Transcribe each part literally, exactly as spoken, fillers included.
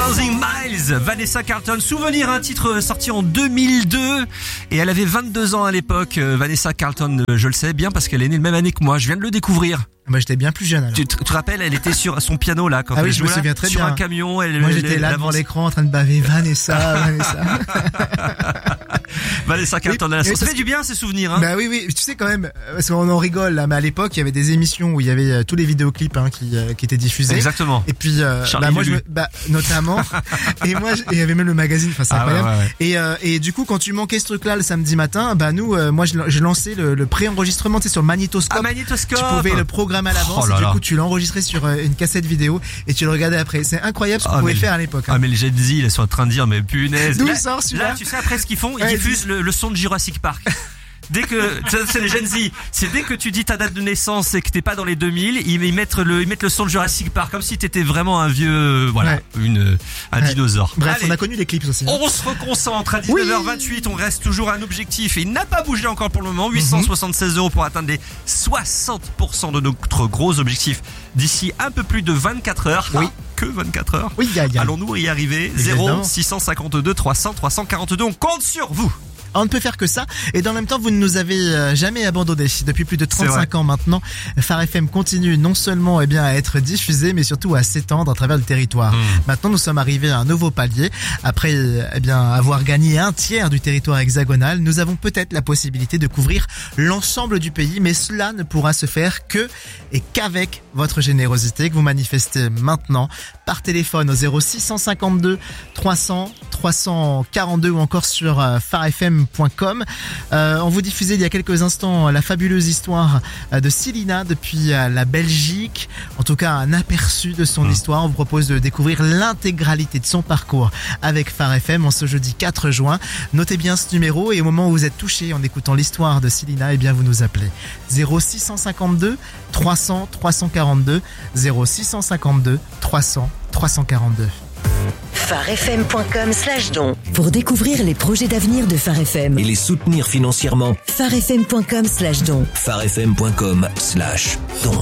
Thousand Miles, Vanessa Carlton. Souvenir, un titre sorti en deux mille deux. Et elle avait vingt-deux ans à l'époque. Vanessa Carlton, je le sais bien parce qu'elle est née la même année que moi. Je viens de le découvrir. Moi, j'étais bien plus jeune alors. Tu te, tu te rappelles, elle était sur son piano là quand ah elle oui, je jouait me souviens là, très sur bien. un camion. Elle, Moi, elle, j'étais elle, là elle devant avance. l'écran en train de baver Vanessa, Vanessa. Vanessa Carlton, Oui, ça oui, fait parce du bien ces souvenirs. Hein. Bah oui, oui, tu sais quand même, parce qu'on en rigole là, mais à l'époque, il y avait des émissions où il y avait euh, tous les vidéoclips hein, qui, euh, qui étaient diffusés. Exactement. Et puis, euh, Charlie bah moi, je Lulu. me, bah notamment, et moi, je- et il y avait même le magazine, enfin c'est Ah ouais, incroyable. ouais, ouais. Et euh, et du coup, quand tu manquais ce truc-là le samedi matin, bah nous, euh, moi, je, je lançais le, le pré-enregistrement, tu sais, sur le magnétoscope. Ah, magnétoscope. Tu pouvais le programmer à l'avance, Oh là et du là. coup, tu l'enregistrais sur euh, une cassette vidéo et tu le regardais après. C'est incroyable ce qu'on Ah, pouvait mais- faire à l'époque. Hein. Ah mais les Gen Z, ils sont en train de dire mais punaise. D'où Là- il sort celui-là Là, tu sais après ce qu'ils font, ils Ouais, diffusent le, le son de Jurassic Park. Dès que ça, c'est les Gen Z, c'est dès que tu dis ta date de naissance et que t'es pas dans les deux mille, ils, ils mettent le ils mettent le son de Jurassic Park comme si t'étais vraiment un vieux euh, voilà, Ouais. une un Ouais. dinosaure. Bref, Allez, on a connu les clips aussi. hein. on se reconcentre à dix-neuf heures vingt-huit, on reste toujours à un objectif et il n'a pas bougé encore pour le moment, huit cent soixante-seize euros pour atteindre les soixante pour cent de notre gros objectif d'ici un peu plus de vingt-quatre heures. Oui. Ah, que vingt-quatre heures. Oui, y a, y a. Allons-nous y arriver? Évidemment. zéro six cent cinquante-deux trois cents trois cent quarante-deux, on compte sur vous. On ne peut faire que ça, et dans le même temps vous ne nous avez euh, jamais abandonnés. Depuis plus de trente-cinq ans maintenant, Phare F M continue non seulement eh bien, à être diffusé, mais surtout à s'étendre à travers le territoire. Mmh. Maintenant nous sommes arrivés à un nouveau palier. Après eh bien, avoir gagné un tiers du territoire hexagonal, nous avons peut-être la possibilité de couvrir l'ensemble du pays, mais cela ne pourra se faire que et qu'avec votre générosité que vous manifestez maintenant par téléphone au zéro six cent cinquante-deux trois cents trois cent quarante-deux ou encore sur euh, phare f m point com. Euh, on vous diffusait il y a quelques instants la fabuleuse histoire euh, de Célina depuis euh, la Belgique. En tout cas, un aperçu de son Mmh. histoire. On vous propose de découvrir l'intégralité de son parcours avec Phare F M en ce jeudi quatre juin. Notez bien ce numéro et au moment où vous êtes touché en écoutant l'histoire de Célina, eh bien vous nous appelez zéro six cent cinquante-deux trois cents trois cent quarante-deux zéro six cent cinquante-deux trois cents trois cent quarante-deux. phare f m point com slash don pour découvrir les projets d'avenir de Phare F M. et les soutenir financièrement. phare f m point com slash don. phare f m point com slash don.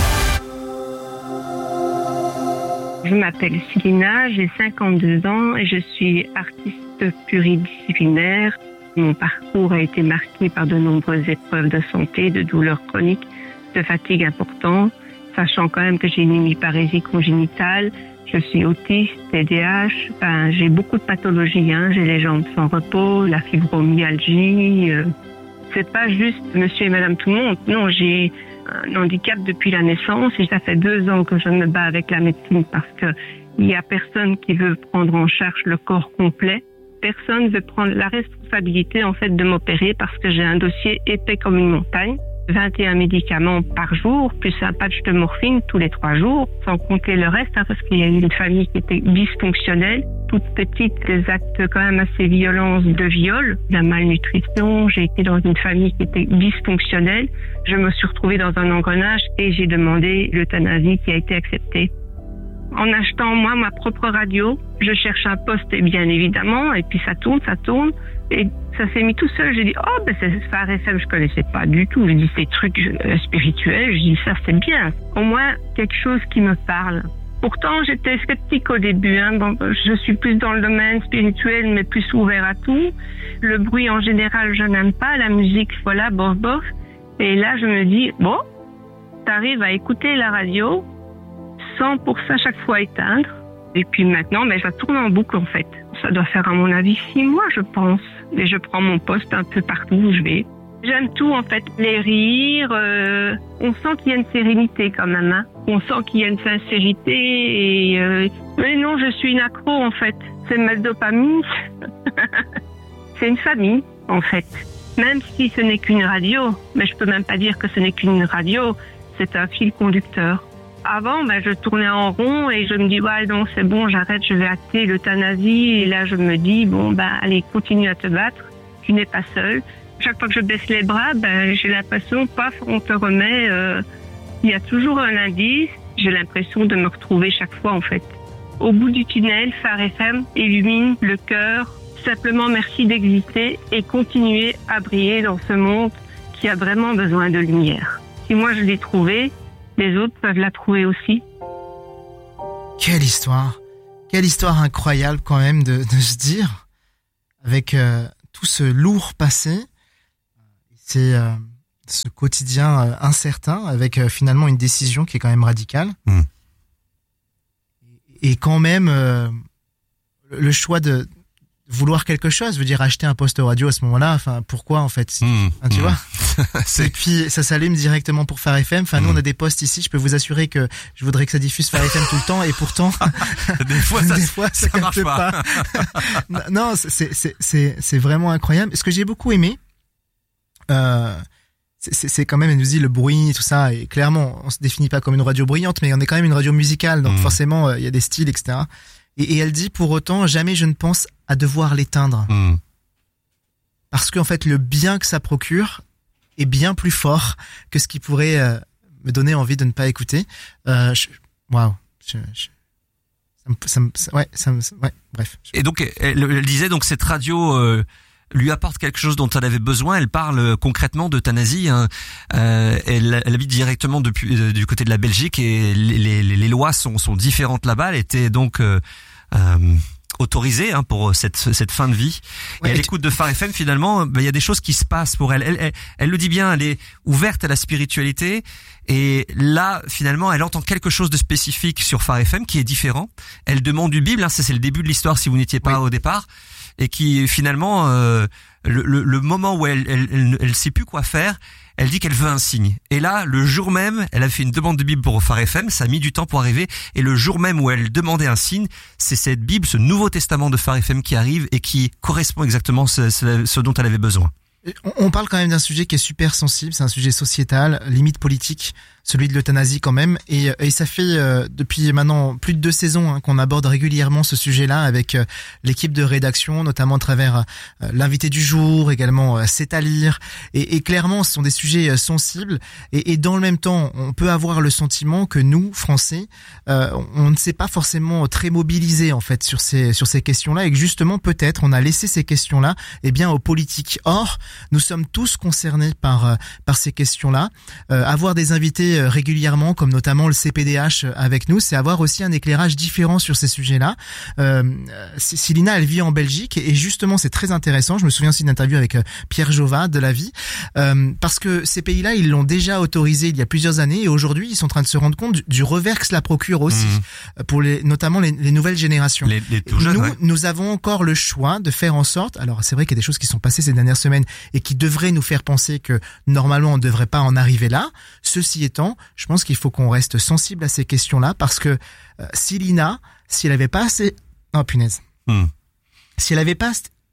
Je m'appelle Célina, j'ai cinquante-deux ans et je suis artiste pluridisciplinaire. Mon parcours a été marqué par de nombreuses épreuves de santé, de douleurs chroniques, de fatigue importante, sachant quand même que j'ai une hémiparésie congénitale, je suis autiste, T D A H, ben, j'ai beaucoup de pathologies, hein. J'ai les jambes sans repos, la fibromyalgie. Euh. C'est pas juste monsieur et madame tout le monde, non, j'ai un handicap depuis la naissance et ça fait deux ans que je me bats avec la médecine parce que il y a personne qui veut prendre en charge le corps complet. Personne veut prendre la responsabilité en fait de m'opérer parce que j'ai un dossier épais comme une montagne. vingt et un médicaments par jour, plus un patch de morphine tous les trois jours, sans compter le reste, hein, parce qu'il y a eu une famille qui était dysfonctionnelle, toute petite, des actes quand même assez violents de viol, de la malnutrition. J'ai été dans une famille qui était dysfonctionnelle. Je me suis retrouvée dans un engrenage et j'ai demandé l'euthanasie qui a été acceptée. En achetant, moi, ma propre radio, je cherche un poste, bien évidemment, et puis ça tourne, ça tourne, et ça s'est mis tout seul. J'ai dit, oh, ben c'est Phare F M, je connaissais pas du tout. J'ai dit, ces trucs euh, spirituels, j'ai dit, ça c'est bien. Au moins, quelque chose qui me parle. Pourtant, j'étais sceptique au début, hein. Bon, je suis plus dans le domaine spirituel, mais plus ouvert à tout. Le bruit, en général, je n'aime pas. La musique, voilà, bof, bof. Et là, je me dis, bon, t'arrives à écouter la radio, sans pour ça chaque fois éteindre. Et puis maintenant, ben, ça tourne en boucle en fait. Ça doit faire à mon avis six mois, je pense. Et je prends mon poste un peu partout où je vais. J'aime tout en fait, les rires. Euh, on sent qu'il y a une sérénité quand même. Hein. On sent qu'il y a une sincérité. Et, euh, mais non, je suis une accro en fait. C'est ma dopamine. C'est une famille en fait. Même si ce n'est qu'une radio, mais je peux même pas dire que ce n'est qu'une radio. C'est un fil conducteur. Avant, ben, je tournais en rond et je me dis, ouais, non, c'est bon, j'arrête, je vais acter l'euthanasie. Et là, je me dis, bon, ben, allez, continue à te battre. Tu n'es pas seul. Chaque fois que je baisse les bras, ben, j'ai l'impression, paf, on te remet, euh, il y a toujours un indice. J'ai l'impression de me retrouver chaque fois, en fait. Au bout du tunnel, Phare F M illumine le cœur. Simplement, merci d'exister et continuer à briller dans ce monde qui a vraiment besoin de lumière. Si moi, je l'ai trouvé, les autres peuvent la trouver aussi. Quelle histoire! quelle histoire incroyable quand même de, de se dire, avec euh, tout ce lourd passé, c'est euh, ce quotidien euh, incertain, avec euh, finalement une décision qui est quand même radicale. Mmh. Et quand même, euh, le choix de vouloir quelque chose, je veux dire acheter un poste radio à ce moment-là, enfin pourquoi en fait, Mmh. enfin, tu Mmh. vois. C'est... Et puis ça s'allume directement pour Phare F M. Enfin nous Mmh. on a des postes ici, je peux vous assurer que je voudrais que ça diffuse Phare F M tout le temps et pourtant Des fois, ça, des fois ça, ça marche capte pas. pas. Non, c'est c'est c'est c'est vraiment incroyable. Ce que j'ai beaucoup aimé, euh, c'est c'est c'est quand même, elle nous dit le bruit, tout ça, et clairement on se définit pas comme une radio bruyante, mais on est quand même une radio musicale, donc Mmh. forcément il euh, y a des styles, et cetera. Et, et elle dit pour autant jamais je ne pense à devoir l'éteindre. Mmh. Parce qu'en fait, le bien que ça procure est bien plus fort que ce qui pourrait euh, me donner envie de ne pas écouter. Euh, je- Waouh. Je, je- ça me, ça me, ça- ouais, ça me, ouais, bref. Et donc, elle, elle disait donc cette radio euh, lui apporte quelque chose dont elle avait besoin. Elle parle euh, concrètement d'euthanasie. Hein. Euh, elle, elle habite directement depuis euh, du côté de la Belgique et les, les, les lois sont, sont différentes là-bas. Elle était donc euh, euh, autorisée hein, pour cette, cette fin de vie. Ouais, et à et l'écoute de Phare F M, finalement, ben, il y a des choses qui se passent pour elle. Elle, elle. Elle le dit bien, elle est ouverte à la spiritualité. Et là, finalement, elle entend quelque chose de spécifique sur Phare F M qui est différent. Elle demande une Bible. Hein, ça, c'est le début de l'histoire si vous n'étiez pas Oui. au départ. Et qui finalement euh, le, le, le moment où elle, elle, elle, elle sait plus quoi faire, elle dit qu'elle veut un signe. Et là, le jour même, elle a fait une demande de Bible pour Phare F M, ça a mis du temps pour arriver. Et le jour même où elle demandait un signe, c'est cette Bible, ce Nouveau Testament de Phare F M qui arrive et qui correspond exactement à ce, ce, ce dont elle avait besoin. On, on parle quand même d'un sujet qui est super sensible, c'est un sujet sociétal, limite politique, celui de l'euthanasie quand même, et, et ça fait euh, depuis maintenant plus de deux saisons hein, qu'on aborde régulièrement ce sujet-là avec euh, l'équipe de rédaction, notamment à travers euh, l'invité du jour, également euh, C'est à lire, et, et clairement ce sont des sujets euh, sensibles, et, et dans le même temps on peut avoir le sentiment que nous, Français, euh, on ne s'est pas forcément très mobilisés en fait sur ces sur ces questions-là, et que justement peut-être on a laissé ces questions-là eh bien aux politiques. Or, nous sommes tous concernés par euh, par ces questions-là. Euh, avoir des invités euh, régulièrement, comme notamment le C P D H avec nous, c'est avoir aussi un éclairage différent sur ces sujets-là. Euh, Célina, elle vit en Belgique et justement c'est très intéressant. Je me souviens aussi d'une interview avec euh, Pierre Jova de La Vie, euh, parce que ces pays-là, ils l'ont déjà autorisé il y a plusieurs années et aujourd'hui ils sont en train de se rendre compte du, du revers que cela procure aussi mmh. pour les, notamment les, les nouvelles générations. Les, les tout jeunes, nous, ouais. nous avons encore le choix de faire en sorte. Alors c'est vrai qu'il y a des choses qui sont passées ces dernières semaines et qui devraient nous faire penser que normalement on ne devrait pas en arriver là. Ceci étant, je pense qu'il faut qu'on reste sensible à ces questions-là parce que euh, si Lina, si elle avait pas assez... Oh punaise. Hmm. Si elle avait pas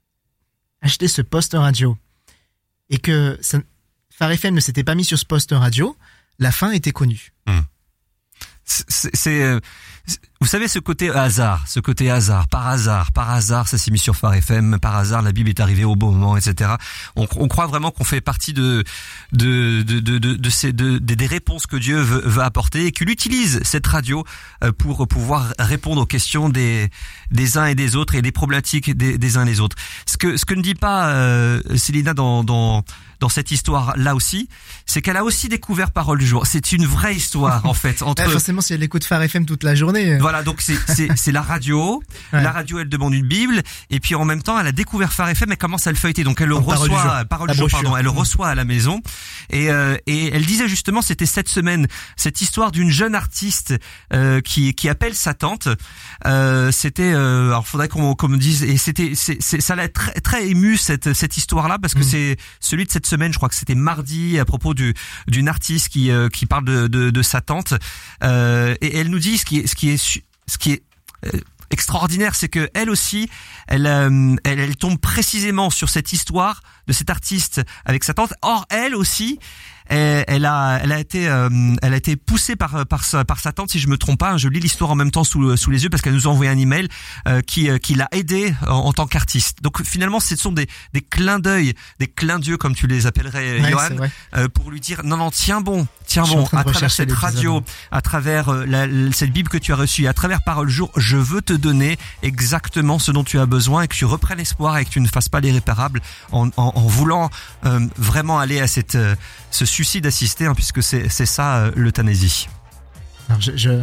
acheté ce poste radio et que ça... Phare F M ne s'était pas mis sur ce poste radio, la fin était connue. Hmm. C'est... c'est euh... Vous savez ce côté hasard, ce côté hasard, par hasard, par hasard, ça s'est mis sur Phare F M, par hasard la Bible est arrivée au bon moment, et cetera. On, on croit vraiment qu'on fait partie de de de de de, de ces de, de des réponses que Dieu veut, veut apporter et qu'il utilise cette radio pour pouvoir répondre aux questions des des uns et des autres et des problématiques des, des uns et des autres. Ce que ce que ne dit pas euh, Célina dans dans dans cette histoire là aussi, c'est qu'elle a aussi découvert Parole du jour. C'est une vraie histoire en fait entre. Ouais, forcément, si elle écoute Phare F M toute la journée. Voilà, donc c'est c'est c'est la radio. Ouais. La radio, elle demande une Bible et puis en même temps, elle a découvert Phare F M. Elle commence à le feuilleter, donc elle le en reçoit. Parole, Parole du jour, pardon. Elle le reçoit à la maison et euh, et elle disait justement, c'était cette semaine, cette histoire d'une jeune artiste euh, qui qui appelle sa tante. Euh, c'était euh, alors faudrait qu'on qu'on me dise et c'était c'est, c'est ça l'a très très ému cette cette histoire là parce que mmh. c'est celui de cette semaine. Je crois que c'était mardi à propos du d'une artiste qui euh, qui parle de de, de sa tante euh, et elle nous dit ce qui est ce qui est ce qui est euh, extraordinaire, c'est que elle aussi, elle, euh, elle, elle tombe précisément sur cette histoire de cet artiste avec sa tante. Or, elle aussi, elle, elle a, elle a été, euh, elle a été poussée par par sa, par sa tante, si je me trompe pas. Je lis l'histoire en même temps sous sous les yeux parce qu'elle nous a envoyé un email euh, qui euh, qui l'a aidée en, en tant qu'artiste. Donc finalement, ce sont des des clins d'œil, des clins d'yeux comme tu les appellerais, ouais, Johan, euh, pour lui dire non non tiens bon, tiens bon, à travers cette radio, à travers euh, la, cette Bible que tu as reçue, à travers Parole jour, je veux te donner exactement ce dont tu as besoin et que tu reprennes espoir et que tu ne fasses pas l'irréparable en, en, en voulant euh, vraiment aller à cette euh, ce suicide assisté, hein, puisque c'est c'est ça euh, l'euthanasie. Alors je, je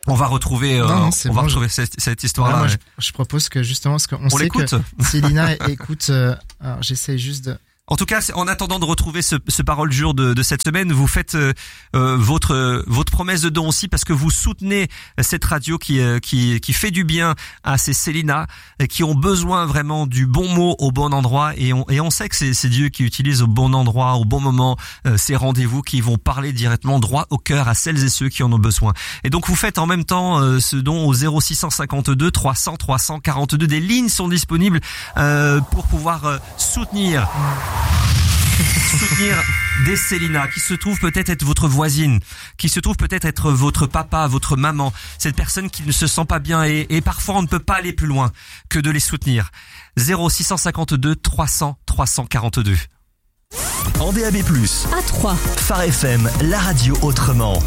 On va retrouver, euh, Non, non, on c'est va bon, retrouver cette, cette histoire-là. Voilà, moi, ouais. je, je propose que justement, parce qu'on On sait l'écoute. que Célina écoute. Euh, alors j'essaye juste de. En tout cas, en attendant de retrouver ce, ce parole jour de, de cette semaine, vous faites euh, euh, votre euh, votre promesse de don aussi parce que vous soutenez cette radio qui euh, qui qui fait du bien à ces Célina qui ont besoin vraiment du bon mot au bon endroit et on et on sait que c'est c'est Dieu qui utilise au bon endroit, au bon moment euh, ces rendez-vous qui vont parler directement droit au cœur à celles et ceux qui en ont besoin. Et donc vous faites en même temps euh, ce don au zéro six cent cinquante-deux trois cents trois cent quarante-deux. Des lignes sont disponibles euh, pour pouvoir euh, soutenir. soutenir des Célina qui se trouve peut-être être votre voisine, qui se trouve peut-être être votre papa, votre maman, cette personne qui ne se sent pas bien et, et parfois on ne peut pas aller plus loin que de les soutenir. zéro six cent cinquante-deux trois cents trois cent quarante-deux. En D A B plus, À Troyes, Phare F M, la radio autrement.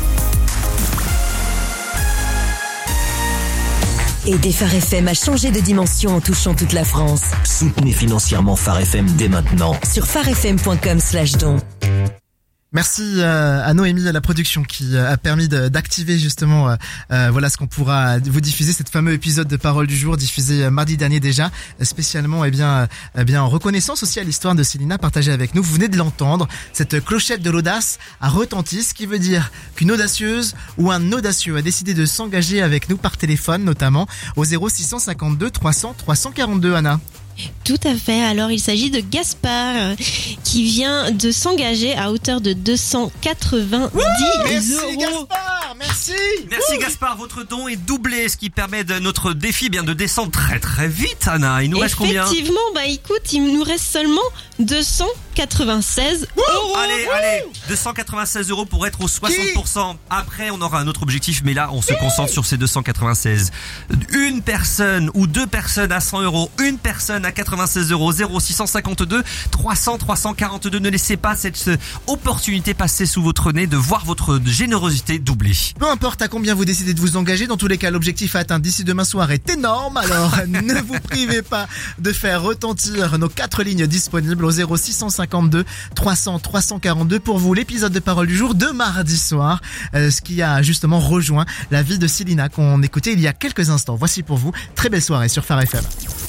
aider Phare F M à changer de dimension en touchant toute la France. Soutenez financièrement Phare F M dès maintenant. Sur pharefm point com slash don. Merci euh, à Noémie à la production qui euh, a permis de, d'activer justement euh, euh, voilà ce qu'on pourra vous diffuser, cet fameux épisode de Parole du jour diffusé euh, mardi dernier déjà, euh, spécialement eh bien euh, eh bien en reconnaissance aussi à l'histoire de Célina partagée avec nous. Vous venez de l'entendre, cette clochette de l'audace a retenti, ce qui veut dire qu'une audacieuse ou un audacieux a décidé de s'engager avec nous par téléphone notamment au zéro six cent cinquante-deux trois cents trois cent quarante-deux. Anna. Tout à fait. Alors, il s'agit de Gaspard euh, qui vient de s'engager à hauteur de deux cent quatre-vingt-dix Merci euros. Gaspard, merci. Merci Gaspard, votre don est doublé, ce qui permet de notre défi bien de descendre très très vite. Anna, il nous reste combien? Effectivement, bah écoute, il nous reste seulement deux cent quatre-vingt-seize euros. Allez, allez, deux cent quatre-vingt-seize euros pour être aux soixante pour cent. Après, on aura un autre objectif, mais là, on se concentre sur ces deux cent quatre-vingt-seize. Une personne ou deux personnes à cent euros, une personne à quatre-vingt-seize euros, zéro six cent cinquante-deux trois cents trois cent quarante-deux. Ne laissez pas cette opportunité passer sous votre nez de voir votre générosité doubler. Peu importe à combien vous décidez de vous engager, dans tous les cas, l'objectif à atteindre d'ici demain soir est énorme. Alors, ne vous privez pas de faire retentir nos quatre lignes disponibles au zéro six cent cinquante-deux trois cents trois cent quarante-deux pour vous. L'épisode de Parole du jour de mardi soir, euh, ce qui a justement rejoint la vie de Célina qu'on écoutait il y a quelques instants. Voici pour vous, très belle soirée sur Phare F M.